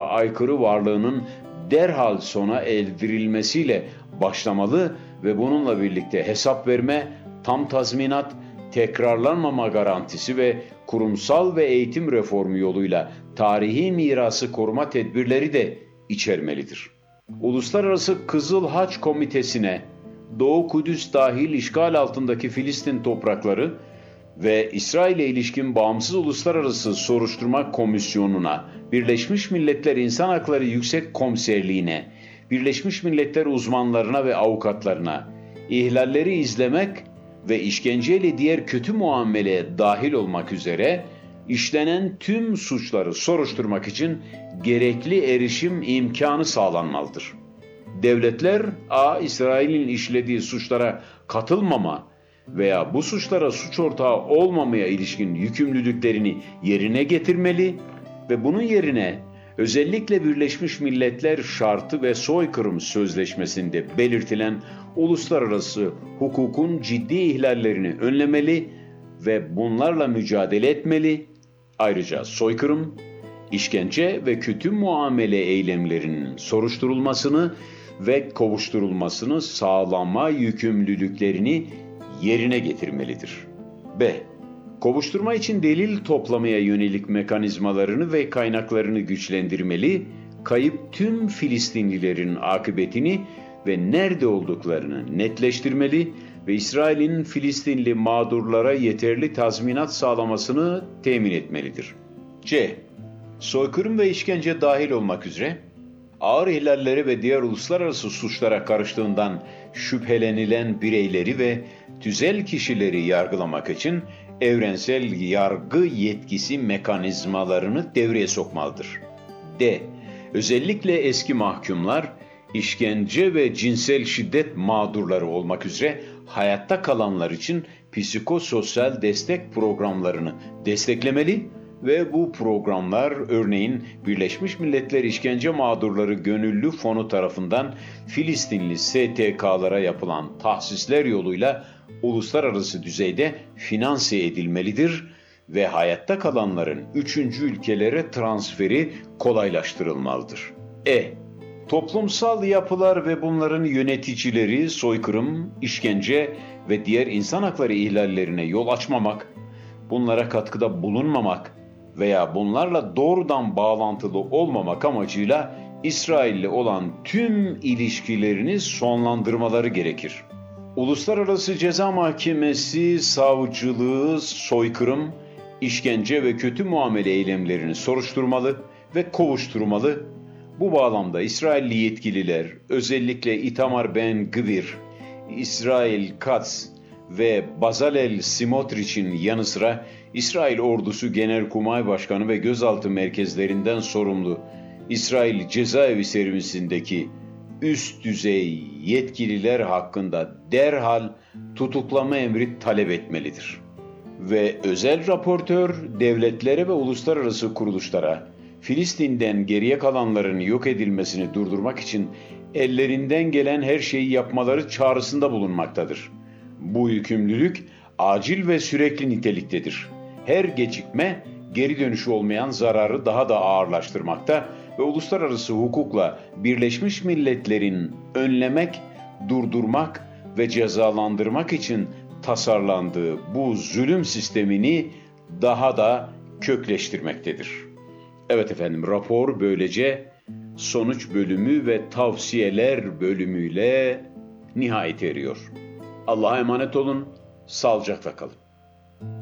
aykırı varlığının derhal sona erdirilmesiyle başlamalı ve bununla birlikte hesap verme, tam tazminat, tekrarlanmama garantisi ve kurumsal ve eğitim reformu yoluyla tarihi mirası koruma tedbirleri de içermelidir. Uluslararası Kızıl Haç Komitesi'ne, Doğu Kudüs dahil işgal altındaki Filistin toprakları ve İsrail'e ilişkin Bağımsız Uluslararası Soruşturma Komisyonu'na, Birleşmiş Milletler İnsan Hakları Yüksek Komiserliğine, Birleşmiş Milletler uzmanlarına ve avukatlarına ihlalleri izlemek ve işkenceyle diğer kötü muameleye dahil olmak üzere işlenen tüm suçları soruşturmak için gerekli erişim imkanı sağlanmalıdır. Devletler İsrail'in işlediği suçlara katılmama veya bu suçlara suç ortağı olmamaya ilişkin yükümlülüklerini yerine getirmeli ve bunun yerine özellikle Birleşmiş Milletler Şartı ve Soykırım Sözleşmesi'nde belirtilen uluslararası hukukun ciddi ihlallerini önlemeli ve bunlarla mücadele etmeli. Ayrıca soykırım, işkence ve kötü muamele eylemlerinin soruşturulmasını ve kovuşturulmasını sağlama yükümlülüklerini yerine getirmelidir. B. Kovuşturma için delil toplamaya yönelik mekanizmalarını ve kaynaklarını güçlendirmeli, kayıp tüm Filistinlilerin akıbetini ve nerede olduklarını netleştirmeli ve İsrail'in Filistinli mağdurlara yeterli tazminat sağlamasını temin etmelidir. C. Soykırım ve işkence dahil olmak üzere ağır ihlallere ve diğer uluslararası suçlara karıştığından şüphelenilen bireyleri ve tüzel kişileri yargılamak için evrensel yargı yetkisi mekanizmalarını devreye sokmalıdır. D. Özellikle eski mahkumlar, işkence ve cinsel şiddet mağdurları olmak üzere hayatta kalanlar için psikososyal destek programlarını desteklemeli ve bu programlar örneğin Birleşmiş Milletler İşkence Mağdurları Gönüllü Fonu tarafından Filistinli STK'lara yapılan tahsisler yoluyla uluslararası düzeyde finanse edilmelidir ve hayatta kalanların 3. ülkelere transferi kolaylaştırılmalıdır. Toplumsal yapılar ve bunların yöneticileri soykırım, işkence ve diğer insan hakları ihlallerine yol açmamak, bunlara katkıda bulunmamak veya bunlarla doğrudan bağlantılı olmamak amacıyla İsrail'le olan tüm ilişkilerini sonlandırmaları gerekir. Uluslararası Ceza Mahkemesi savcılığı soykırım, işkence ve kötü muamele eylemlerini soruşturmalı ve kovuşturmalı. Bu bağlamda İsrailli yetkililer, özellikle Itamar Ben-Gvir, İsrail Katz ve Bezalel Smotrich'in yanı sıra İsrail Ordusu Genelkurmay Başkanı ve gözaltı merkezlerinden sorumlu İsrail Cezaevi Servisi'ndeki üst düzey yetkililer hakkında derhal tutuklama emri talep etmelidir. Ve özel raportör devletlere ve uluslararası kuruluşlara Filistin'den geriye kalanların yok edilmesini durdurmak için ellerinden gelen her şeyi yapmaları çağrısında bulunmaktadır. Bu yükümlülük acil ve sürekli niteliktedir. Her gecikme geri dönüşü olmayan zararı daha da ağırlaştırmakta ve uluslararası hukukla Birleşmiş Milletler'in önlemek, durdurmak ve cezalandırmak için tasarlandığı bu zulüm sistemini daha da kökleştirmektedir. Evet efendim, rapor böylece sonuç bölümü ve tavsiyeler bölümüyle nihayet eriyor. Allah'a emanet olun, sağlıcakla kalın.